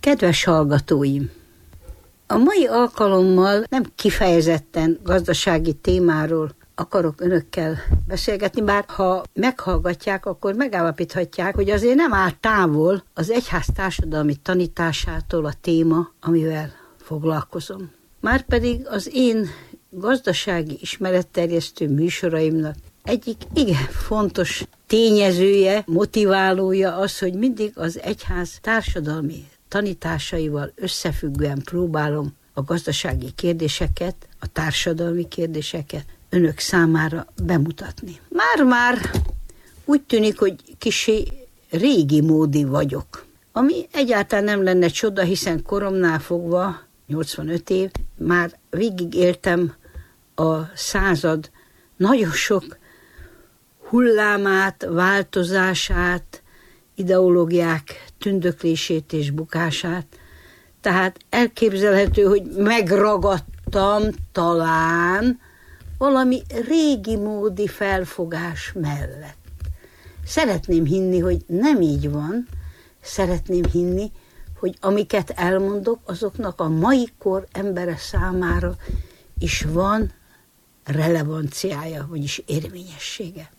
Kedves hallgatóim! A mai alkalommal nem kifejezetten gazdasági témáról akarok önökkel beszélgetni, bár ha meghallgatják, akkor megállapíthatják, hogy azért nem áll távol az egyház társadalmi tanításától a téma, amivel foglalkozom. Márpedig az én gazdasági ismeretterjesztő műsoraimnak egyik igen fontos tényezője, motiválója az, hogy mindig az egyház társadalmi tanításaival összefüggően próbálom a gazdasági kérdéseket, a társadalmi kérdéseket önök számára bemutatni. Már úgy tűnik, hogy kissé régi módi vagyok, ami egyáltalán nem lenne csoda, hiszen koromnál fogva, 85 év, már végig éltem a század nagyon sok hullámát, változását, ideológiák tündöklését és bukását. Tehát elképzelhető, hogy megragadtam talán valami régi módi felfogás mellett. Szeretném hinni, hogy nem így van, szeretném hinni, hogy amiket elmondok, azoknak a mai kor embere számára is van relevanciája, vagyis érvényessége.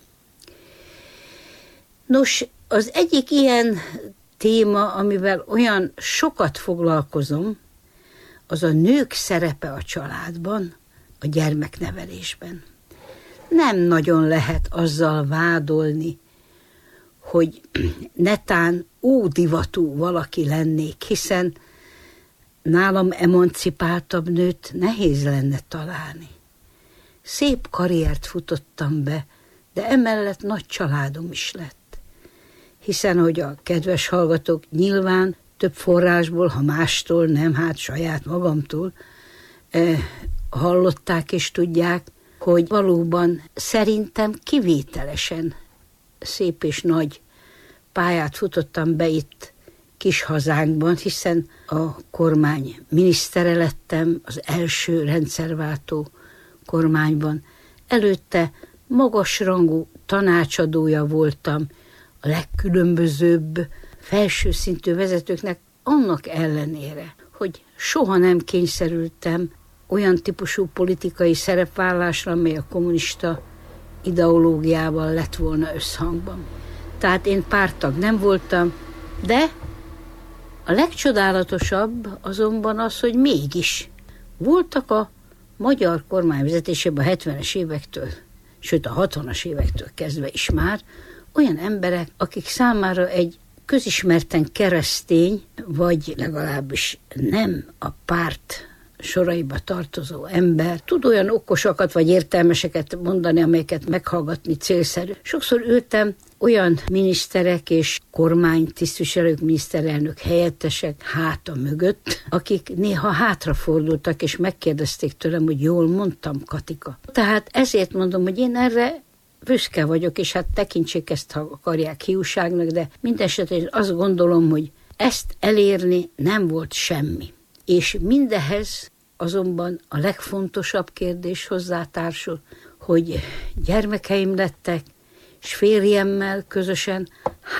Nos, az egyik ilyen téma, amivel olyan sokat foglalkozom, az a nők szerepe a családban, a gyermeknevelésben. Nem nagyon lehet azzal vádolni, hogy netán ódivatú valaki lennék, hiszen nálam emancipáltabb nőt nehéz lenne találni. Szép karriert futottam be, de emellett nagy családom is lett. Hiszen, hogy a kedves hallgatók nyilván több forrásból, ha mástól, nem, hát saját magamtól hallották és tudják, hogy valóban szerintem kivételesen szép és nagy pályát futottam be itt kis hazánkban, hiszen a kormány minisztere lettem, az első rendszerváltó kormányban. Előtte magasrangú tanácsadója voltam a legkülönbözőbb felső szintű vezetőknek, annak ellenére, hogy soha nem kényszerültem olyan típusú politikai szerepvállásra, amely a kommunista ideológiával lett volna összhangban. Tehát én párttag nem voltam, de a legcsodálatosabb azonban az, hogy mégis voltak a magyar kormány vezetésében a 70-es évektől, sőt a 60-as évektől kezdve is már olyan emberek, akik számára egy közismerten keresztény, vagy legalábbis nem a párt soraiba tartozó ember tud olyan okosakat vagy értelmeseket mondani, amelyeket meghallgatni célszerű. Sokszor ültem olyan miniszterek és kormánytisztviselők, miniszterelnök helyettesek háta mögött, akik néha hátrafordultak és megkérdezték tőlem, hogy jól mondtam, Katika. Tehát ezért mondom, hogy én erre büszke vagyok, és hát tekintsék ezt, ha akarják, hiúságnak, de mindesetre én azt gondolom, hogy ezt elérni nem volt semmi. És mindehez azonban a legfontosabb kérdés hozzátársul, hogy gyermekeim lettek, és férjemmel közösen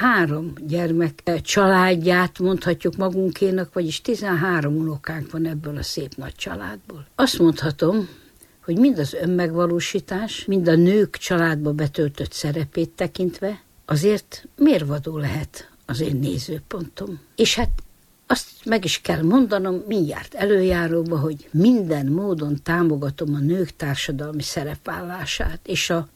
3 gyermek családját mondhatjuk magunkénak, vagyis 13 unokánk van ebből a szép nagy családból. Azt mondhatom, hogy mind az önmegvalósítás, mind a nők családba betöltött szerepét tekintve azért mérvadó lehet az én nézőpontom. És hát azt meg is kell mondanom mindjárt előjáróba, hogy minden módon támogatom a nők társadalmi szerepvállását és a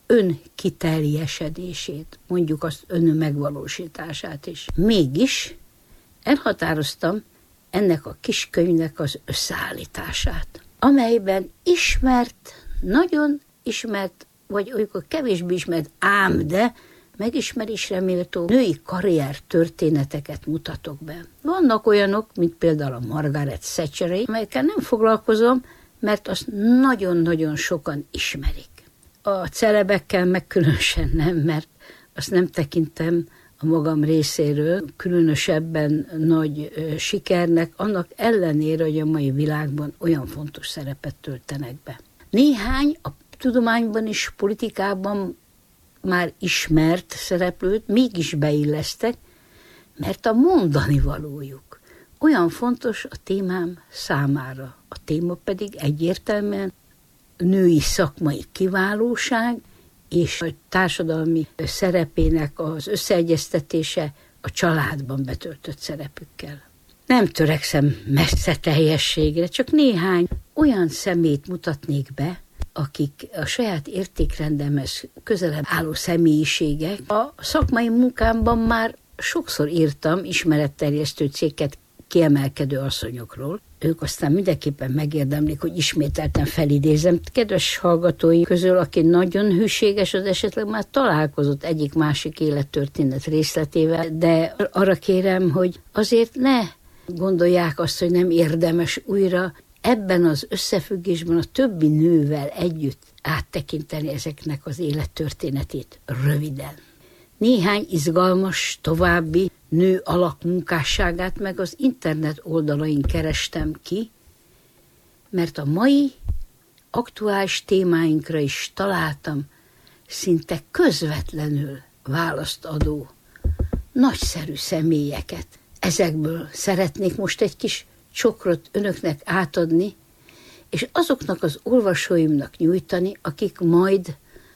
önkiteljesedését, mondjuk az megvalósítását is. Mégis elhatároztam ennek a kis könyvnek az összeállítását, amelyben ismert, nagyon ismert, vagy olykor kevésbé ismert, ám de megismerésre méltó női karrier történeteket mutatok be. Vannak olyanok, mint például a Margaret Thatcher, amelyekkel nem foglalkozom, mert azt nagyon-nagyon sokan ismerik. A celebekkel meg különösen nem, mert azt nem tekintem a magam részéről különösebben nagy sikernek, annak ellenére, hogy a mai világban olyan fontos szerepet töltenek be. Néhány a tudományban és politikában már ismert szereplőt mégis beillesztek, mert a mondani valójuk olyan fontos a témám számára. A téma pedig egyértelműen női szakmai kiválóság és a társadalmi szerepének az összeegyeztetése a családban betöltött szerepükkel. Nem törekszem messze teljességre, csak néhány olyan szemét mutatnék be, akik a saját értékrendemhez közelebb álló személyiségek. A szakmai munkámban már sokszor írtam ismeretterjesztő cikket kiemelkedő asszonyokról. Ők aztán mindenképpen megérdemlik, hogy ismételten felidézem. Kedves hallgatói közül, aki nagyon hűséges, az esetleg már találkozott egyik-másik élettörténet részletével, de arra kérem, hogy azért ne gondolják azt, hogy nem érdemes újra ebben az összefüggésben a többi nővel együtt áttekinteni ezeknek az élettörténetét röviden. Néhány izgalmas, további nő alakmunkásságát meg az internet oldalain kerestem ki, mert a mai aktuális témáinkra is találtam szinte közvetlenül választ adó nagyszerű személyeket. Ezekből szeretnék most egy kis csokrot önöknek átadni, és azoknak az olvasóimnak nyújtani, akik majd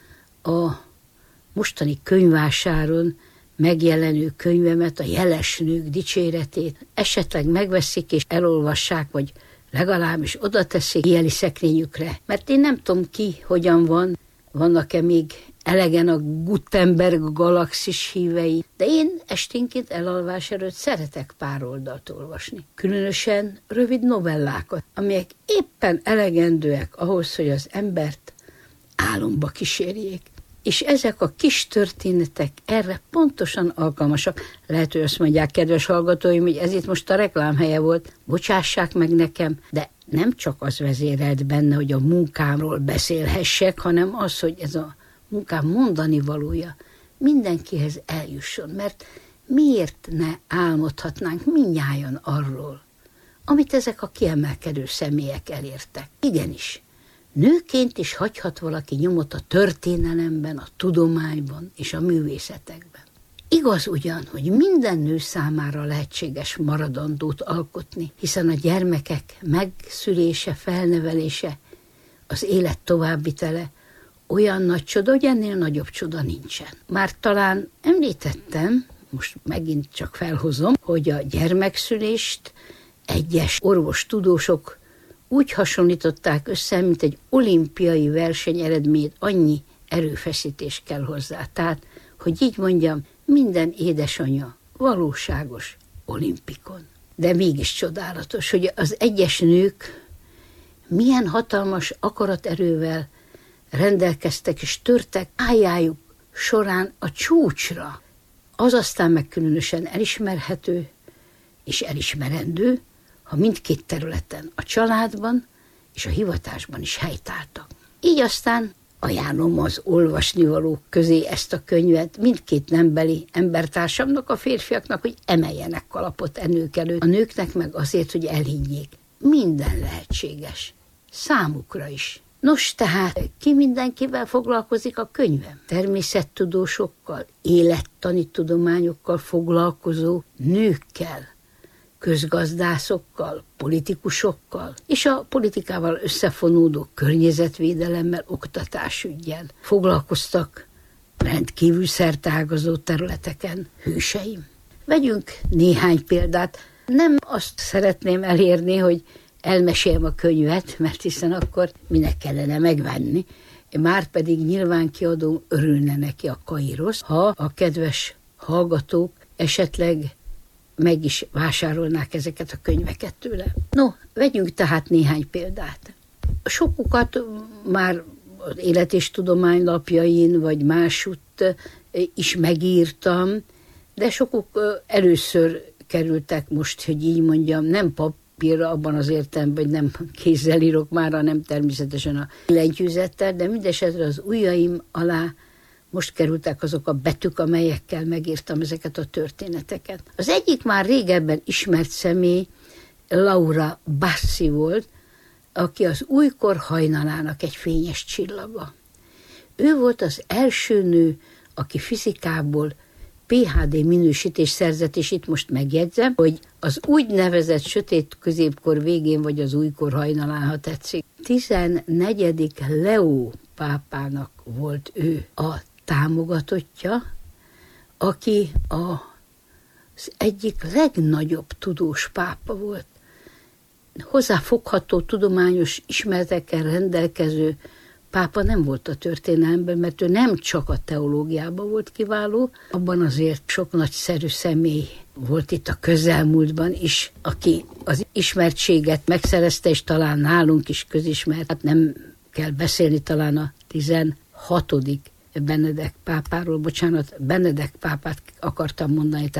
a mostani könyvvásáron megjelenő könyvemet, a Jeles nők dicséretét esetleg megveszik és elolvassák, vagy legalábbis oda teszik jeli szekrényükre. Mert én nem tudom ki, hogyan van, vannak-e még elegen a Gutenberg galaxis hívei, de én esténként elalvás előtt szeretek pár oldalt olvasni. Különösen rövid novellákat, amelyek éppen elegendőek ahhoz, hogy az embert álomba kísérjék. És ezek a kis történetek erre pontosan alkalmasak. Lehet, hogy azt mondják, kedves hallgatóim, hogy ez itt most a reklámhelye volt, bocsássák meg nekem, de nem csak az vezérelt benne, hogy a munkámról beszélhessek, hanem az, hogy ez a munkám mondani valója mindenkihez eljusson, mert miért ne álmodhatnánk mindnyájan arról, amit ezek a kiemelkedő személyek elértek. Igenis, nőként is hagyhat valaki nyomot a történelemben, a tudományban és a művészetekben. Igaz ugyan, hogy minden nő számára lehetséges maradandót alkotni, hiszen a gyermekek megszülése, felnevelése, az élet továbbvitele olyan nagy csoda, hogy ennél nagyobb csoda nincsen. Már talán említettem, most megint csak felhozom, hogy a gyermekszülést egyes orvostudósok úgy hasonlították össze, mint egy olimpiai verseny eredményét, annyi erőfeszítés kell hozzá. Tehát, hogy így mondjam, minden édesanya valóságos olimpikon. De mégis csodálatos, hogy az egyes nők milyen hatalmas akaraterővel rendelkeztek és törtek pályájuk során a csúcsra. Az aztán meg különösen elismerhető és elismerendő, ha mindkét területen, a családban és a hivatásban is helytáltak. Így aztán ajánlom az olvasnivalók közé ezt a könyvet mindkét nembeli embertársamnak, a férfiaknak, hogy emeljenek kalapot nők előtt, a nőknek meg azért, hogy elhiggyék. Minden lehetséges. Számukra is. Nos, tehát ki mindenkivel foglalkozik a könyvem? Természettudósokkal, élettani tudományokkal foglalkozó nőkkel, közgazdászokkal, politikusokkal, és a politikával összefonódó környezetvédelemmel, oktatásüggyel foglalkoztak rendkívül szerteágazó területeken hőseim. Vegyünk néhány példát. Nem azt szeretném elérni, hogy elmeséljem a könyvet, mert hiszen akkor minek kellene megvenni. Márpedig nyilván kiadó örülne neki a Kairosz, ha a kedves hallgatók esetleg meg is vásárolnák ezeket a könyveket tőle. No, vegyünk tehát néhány példát. Sokukat már az Élet és Tudomány lapjain, vagy másutt is megírtam, de sokuk először kerültek most, hogy így mondjam, nem papírra abban az értelemben, hogy nem kézzel írok már, hanem természetesen a billentyűzettel, de mindesetre az ujjaim alá most kerültek azok a betűk, amelyekkel megírtam ezeket a történeteket. Az egyik már régebben ismert személy Laura Bassi volt, aki az újkor hajnalának egy fényes csillaga. Ő volt az első nő, aki fizikából PhD minősítést szerzett, és itt most megjegyzem, hogy az úgynevezett sötét középkor végén, vagy az újkor hajnalán, ha tetszik. 14. Leó pápának volt ő a támogatottja, aki az egyik legnagyobb tudós pápa volt. Hozzáfogható tudományos ismeretekkel rendelkező pápa nem volt a történelemben, mert ő nem csak a teológiában volt kiváló, abban azért sok nagyszerű személy volt itt a közelmúltban is, aki az ismertséget megszerezte, és talán nálunk is közismert. Hát nem kell beszélni talán a 16. Benedek pápáról, Benedek pápát akartam mondani,